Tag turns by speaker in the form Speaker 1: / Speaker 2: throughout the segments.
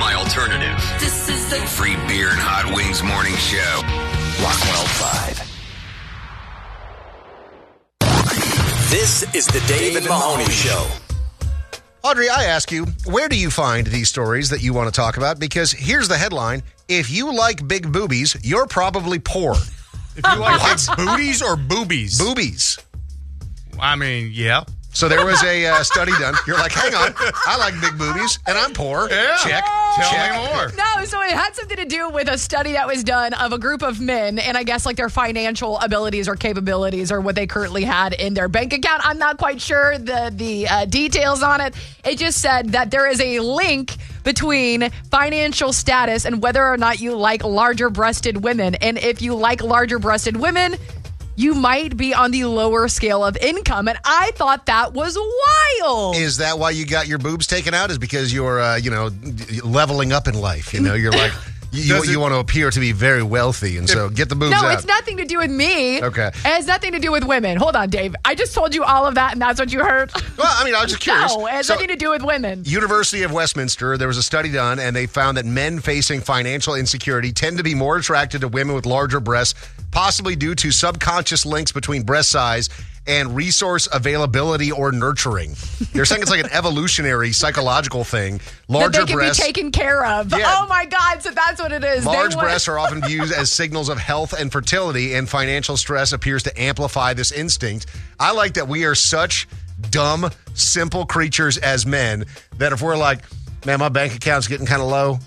Speaker 1: My Alternative.
Speaker 2: This is the
Speaker 1: Free beer and hot wings morning show. Rock 105.
Speaker 3: This is the Dave and Mahoney Show.
Speaker 4: Audrey, I ask you, where do you find these stories that you want to talk about? Because here's the headline. If you like big boobies, you're probably poor.
Speaker 5: If you like big booties or boobies?
Speaker 4: Boobies.
Speaker 5: I mean, yeah.
Speaker 4: So there was a study done. You're like, hang on, I like big boobies, and I'm poor.
Speaker 5: Yeah.
Speaker 4: Check.
Speaker 5: Tell
Speaker 4: Check.
Speaker 5: me more.
Speaker 6: No, so it had something to do with a study that was done of a group of men and I guess like their financial abilities or capabilities or what they currently had in their bank account. I'm not quite sure the details on it. It just said that there is a link between financial status and whether or not you like larger breasted women. And if you like larger breasted women, you might be on the lower scale of income. And I thought that was wild.
Speaker 4: Is that why you got your boobs taken out? Is because you're, leveling up in life? You know, you're like, you want to appear to be very wealthy, and so get the boobs out.
Speaker 6: No, it's nothing to do with me.
Speaker 4: Okay.
Speaker 6: It has nothing to do with women. Hold on, Dave. I just told you all of that, and that's what you heard.
Speaker 4: Well, I mean, I was just curious.
Speaker 6: No, it has nothing to do with women.
Speaker 4: University of Westminster, there was a study done, and they found that men facing financial insecurity tend to be more attracted to women with larger breasts, possibly due to subconscious links between breast size and resource availability or nurturing. They're saying it's like an evolutionary psychological thing. Larger
Speaker 6: that they can
Speaker 4: breasts
Speaker 6: be taken care of.
Speaker 4: Yeah.
Speaker 6: Oh my God, so that's what it is.
Speaker 4: Large breasts are often viewed as signals of health and fertility, and financial stress appears to amplify this instinct. I like that we are such dumb, simple creatures as men that if we're like, man, my bank account's getting kind of low,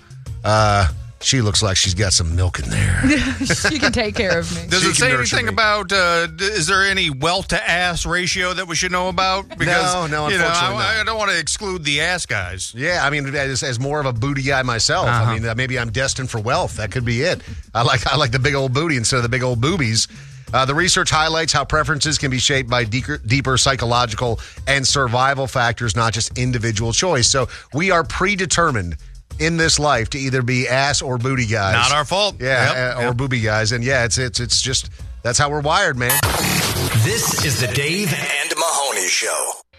Speaker 4: she looks like she's got some milk in there.
Speaker 6: She can take care of me.
Speaker 5: Does
Speaker 4: She
Speaker 5: it
Speaker 4: can
Speaker 5: say
Speaker 4: nurture
Speaker 5: anything
Speaker 4: me.
Speaker 5: about, is there any wealth to ass ratio that we should know about? Because,
Speaker 4: No, unfortunately not.
Speaker 5: I don't want to exclude the ass guys.
Speaker 4: Yeah, I mean, as more of a booty guy myself, I mean, maybe I'm destined for wealth. That could be it. I like the big old booty instead of the big old boobies. The research highlights how preferences can be shaped by deeper psychological and survival factors, not just individual choice. So we are predetermined in this life to either be ass or booty guys.
Speaker 5: Not our fault.
Speaker 4: Yeah, or booby guys. And yeah, it's just, that's how we're wired, man.
Speaker 3: This is the Dave and Mahoney Show.